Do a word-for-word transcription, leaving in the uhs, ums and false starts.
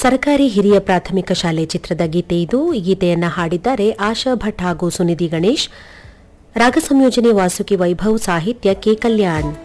ಸರ್ಕಾರಿ ಹಿರಿಯ ಪ್ರಾಥಮಿಕ ಶಾಲೆ ಚಿತ್ರದ ಗೀತೆ ಇದು. ಈ ಗೀತೆಯನ್ನು ಹಾಡಿದ್ದಾರೆ ಆಶಾ ಭಟ್ ಹಾಗೂ ಸುನಿಧಿ ಗಣೇಶ್. ರಾಗ ಸಂಯೋಜನೆ ವಾಸುಕಿ ವೈಭವ್, ಸಾಹಿತ್ಯ ಕೆ ಕಲ್ಯಾಣ್.